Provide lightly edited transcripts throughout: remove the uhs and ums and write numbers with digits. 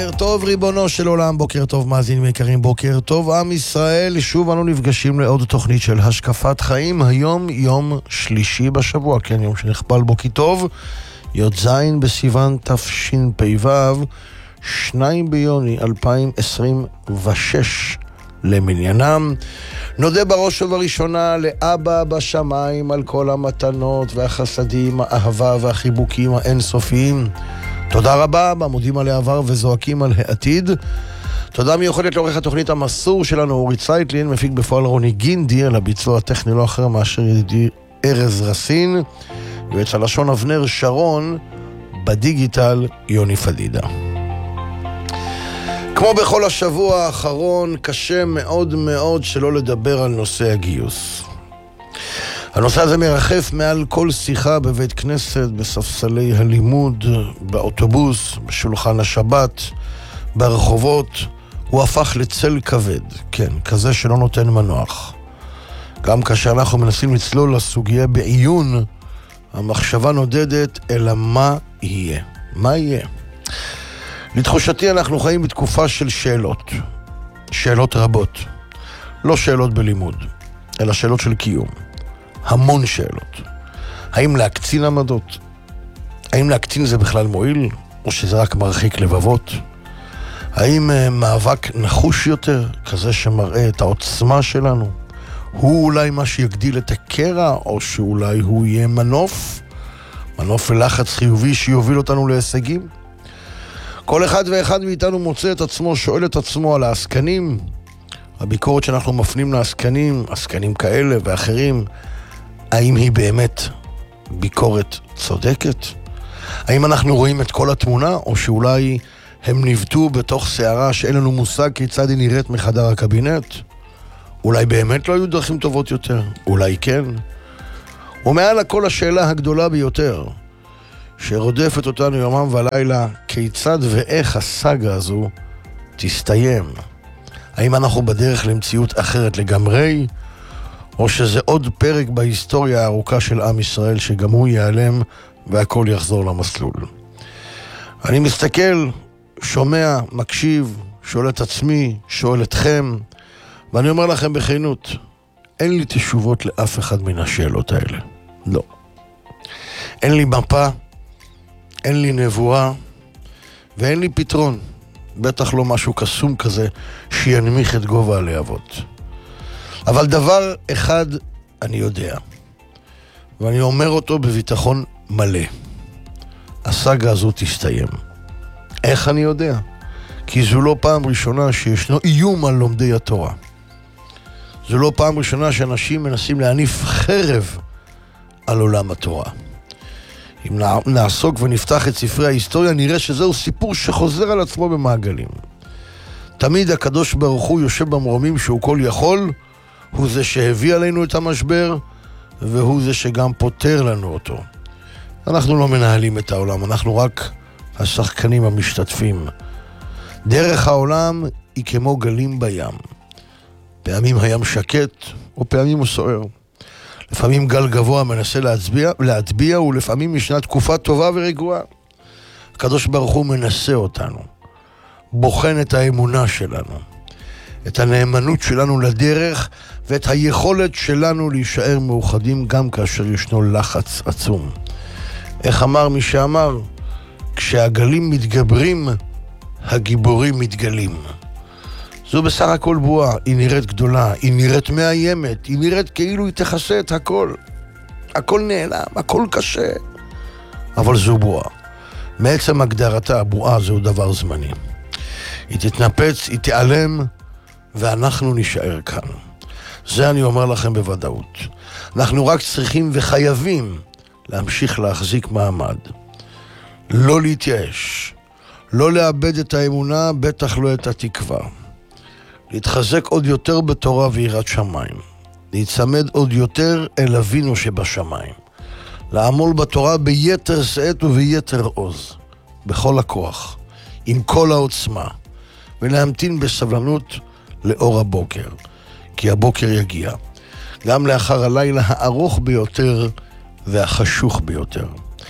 בוקר טוב ריבונו של עולם, בוקר טוב מאזינים יקרים, בוקר טוב עם ישראל. שוב אנו נפגשים לעוד תוכנית של השקפת חיים. היום יום שלישי בשבוע, כן, יום שנכפל בו כי טוב, י"ז בסיוון תשפ"ו, 2 ביוני 2026 למניינם. נודה בראש ובראשונה לאבא בשמיים על כל המתנות והחסדים, האהבה והחיבוקים האינסופיים. תודה רבה, מודים על העבר וזועקים על העתיד. תודה מיוחדת לעורך התוכנית המסור שלנו אורי צייטלין, מפיק בפועל רוני גינדי, על הביצוע הטכני לא אחר מאשר ידידי ארז רסין, יועץ הלשון אבנר שרון, בדיגיטל יוני פדידה. כמו בכל השבוע האחרון, קשה מאוד מאוד שלא לדבר על נושא הגיוס. הנושא הזה מרחף מעל כל שיחה בבית כנסת, בספסלי הלימוד, באוטובוס, בשולחן השבת, ברחובות. הוא הפך לצל כבד, כן, כזה שלא נותן מנוח. גם כאשר אנחנו מנסים לצלול לסוגיה בעיון, המחשבה נודדת אלא מה יהיה. מה יהיה? לתחושתי אנחנו חיים בתקופה של שאלות. שאלות רבות. לא שאלות בלימוד, אלא שאלות של קיום. המון שאלות. האם להקצין עמדות? האם להקצין זה בכלל מועיל? או שזה רק מרחיק לבבות? האם מאבק נחוש יותר, כזה שמראה את העוצמה שלנו, הוא אולי מה שיגדיל את הקרע, או שאולי הוא יהיה מנוף ולחץ חיובי שיוביל אותנו להישגים? כל אחד ואחד מאיתנו מוצא את עצמו, שואל את עצמו על העסקנים. הביקורת שאנחנו מפנים לעסקנים, עסקנים כאלה ואחרים, האם היא באמת ביקורת צודקת? האם אנחנו רואים את כל התמונה, או שאולי הם נבטו בתוך שערה שאין לנו מושג כיצד היא נראית מחדר הקבינט? אולי באמת לא היו דרכים טובות יותר? אולי כן? ומעל הכל השאלה הגדולה ביותר, שרודפת אותנו יומם ולילה, כיצד ואיך הסאגה הזו תסתיים? האם אנחנו בדרך למציאות אחרת לגמרי, או שזה עוד פרק בהיסטוריה הארוכה של עם ישראל שגם הוא ייעלם והכל יחזור למסלול? אני מסתכל, שומע, מקשיב, שואל את עצמי, שואל אתכם, ואני אומר לכם בכנות, אין לי תשובות לאף אחד מן השאלות האלה. לא. אין לי מפה, אין לי נבואה, ואין לי פתרון. בטח לא משהו קסום כזה שינמיך את גובה הלהבות. אבל דבר אחד אני יודע, ואני אומר אותו בביטחון מלא. הסאגה הזו תסתיים. איך אני יודע? כי זו לא פעם ראשונה שישנו איום על לומדי התורה. זו לא פעם ראשונה שאנשים מנסים להניף חרב על עולם התורה. אם נעסוק ונפתח את ספרי ההיסטוריה, נראה שזהו סיפור שחוזר על עצמו במעגלים. תמיד הקדוש ברוך הוא יושב במרומים שהוא כל יכול, הוא זה שהביא עלינו את המשבר, והוא זה שגם פותר לנו אותו. אנחנו לא מנהלים את העולם, אנחנו רק השחקנים המשתתפים. דרך העולם היא כמו גלים בים. פעמים הים שקט, או פעמים הוא סוער. לפעמים גל גבוה מנסה להטביע, ולפעמים ישנה תקופה טובה ורגועה. הקדוש ברוך הוא מנסה אותנו, בוחן את האמונה שלנו, את הנאמנות שלנו לדרך, ואת היכולת שלנו להישאר מאוחדים גם כאשר ישנו לחץ עצום. איך אמר מי שאמר? כשהגלים מתגברים, הגיבורים מתגלים. זו בסך הכל בועה, היא נראית גדולה, היא נראית מאיימת, היא נראית כאילו היא תכסה את הכל. הכל נעלם, הכל קשה. אבל זו בועה. מעצם הגדרתה, הבועה זהו דבר זמני. היא תתנפץ, היא תיעלם, ואנחנו נשאר כאן. זה אני אומר לכם בוודאות. אנחנו רק צריכים וחייבים להמשיך להחזיק מעמד. לא להתייאש. לא לאבד את האמונה, בטח לא את התקווה. להתחזק עוד יותר בתורה ויראת שמיים. להצמד עוד יותר אל אבינו שבשמיים. לעמול בתורה ביתר שאת וביתר עוז. בכל הכוח. עם כל העוצמה. ולהמתין בסבלנות לאור הבוקר. כי הבוקר יגיע. גם לאחר הלילה הארוך ביותר והחשוך ביותר.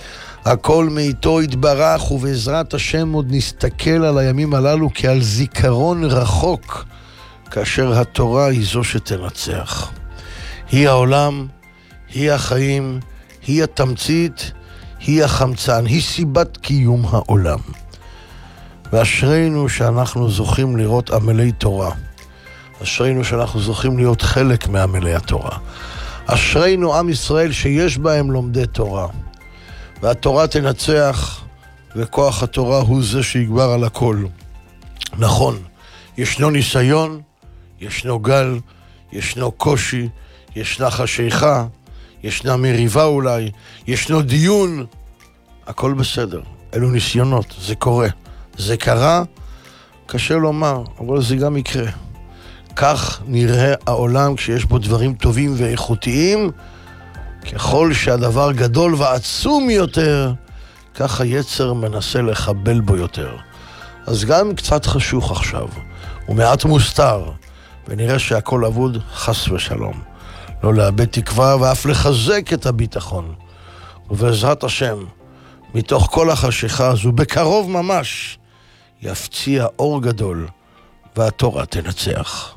הכל מאיתו יתברך, ובעזרת השם עוד נסתכל על הימים הללו כעל זיכרון רחוק, כאשר התורה היא זו שתנצח. היא העולם, היא החיים, היא התמצית, היא החמצן, היא סיבת קיום העולם. ואשרינו שאנחנו זוכים לראות עמלי תורה. אשרינו שאנחנו זוכים להיות חלק מעמלי התורה. אשרינו עם ישראל שיש בהם לומדי תורה. והתורה תנצח, וכוח התורה הוא זה שיגבר על הכל. נכון, ישנו ניסיון, ישנו גל, ישנו קושי, ישנה חשיכה, ישנה מריבה אולי, ישנו דיון. הכל בסדר, אלו ניסיונות, זה קורה. זה קרה, קשה לומר, אבל זה גם יקרה. כך נראה העולם כשיש בו דברים טובים ואיכותיים. ככל שהדבר גדול ועצום יותר, כך היצר מנסה לחבל בו יותר. אז גם קצת חשוך עכשיו, ומעט מוסתר, ונראה שהכל אבוד, חס ושלום. לא לאבד תקווה ואף לחזק את הביטחון. ובעזרת השם, מתוך כל החשיכה הזו, בקרוב ממש, יפציע אור גדול, והתורה תנצח.